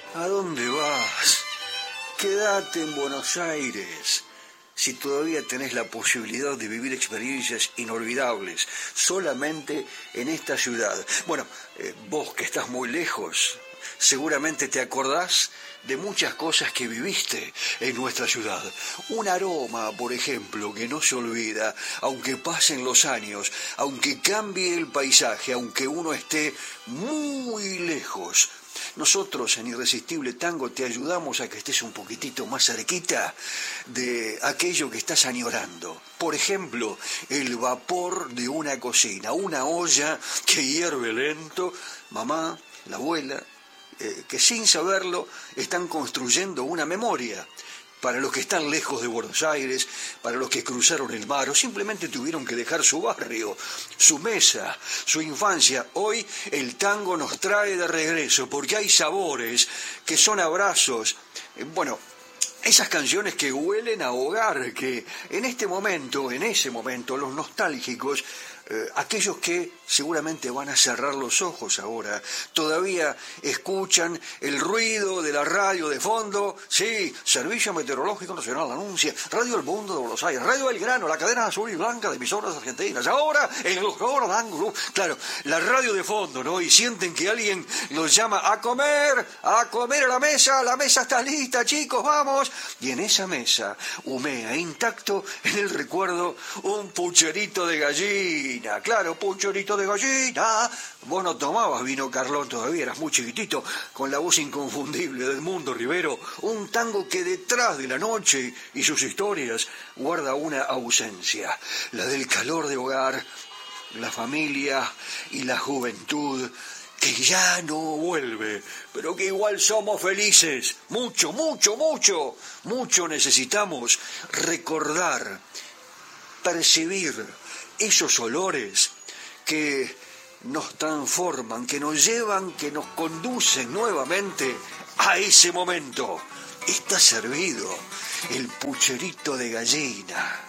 ¿A dónde vas? Quédate en Buenos Aires. Si todavía tenés la posibilidad de vivir experiencias inolvidables solamente en esta ciudad. Bueno, vos que estás muy lejos, seguramente te acordás de muchas cosas que viviste en nuestra ciudad. Un aroma, por ejemplo, que no se olvida, aunque pasen los años, aunque cambie el paisaje, aunque uno esté muy lejos. Nosotros en Irresistible Tango te ayudamos a que estés un poquitito más cerquita de aquello que estás añorando. Por ejemplo, el vapor de una cocina, una olla que hierve lento, mamá, la abuela, que sin saberlo están construyendo una memoria. Para los que están lejos de Buenos Aires, para los que cruzaron el mar o simplemente tuvieron que dejar su barrio, su mesa, su infancia. Hoy el tango nos trae de regreso porque hay sabores que son abrazos. Bueno, esas canciones que huelen a hogar, que en este momento, en ese momento, los nostálgicos, aquellos que seguramente van a cerrar los ojos ahora, todavía escuchan el ruido de la radio de fondo. Sí, Servicio Meteorológico Nacional anuncia, Radio El Mundo de Buenos Aires, Radio Belgrano, la cadena azul y blanca de emisoras argentinas, ahora en los ángulos, claro, la radio de fondo, ¿no? Y sienten que alguien los llama a comer a la mesa está lista, chicos, vamos. Y en esa mesa humea intacto en el recuerdo un pucherito de gallina. Claro, pucherito de gallina. Vos no tomabas vino Carlón todavía, eras muy chiquitito, con la voz inconfundible de Edmundo Rivero. Un tango que detrás de la noche y sus historias guarda una ausencia, la del calor de hogar, la familia y la juventud, que ya no vuelve, pero que igual somos felices. Mucho necesitamos recordar, percibir esos olores que nos transforman, que nos llevan, que nos conducen nuevamente a ese momento. Está servido el pucherito de gallina.